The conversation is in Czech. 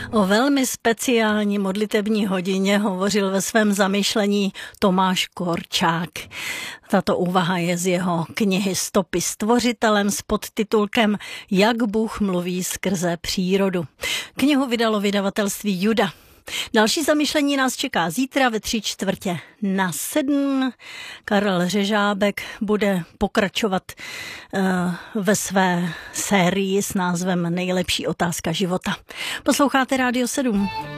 O velmi speciální modlitební hodině hovořil ve svém zamyšlení Tomáš Korčák. Tato úvaha je z jeho knihy Stopy stvořitelem s podtitulkem Jak Bůh mluví skrze přírodu. Knihu vydalo vydavatelství Juda. Další zamyšlení nás čeká zítra ve 6:45. Karel Řežábek bude pokračovat ve své sérii s názvem Nejlepší otázka života. Posloucháte Rádio 7.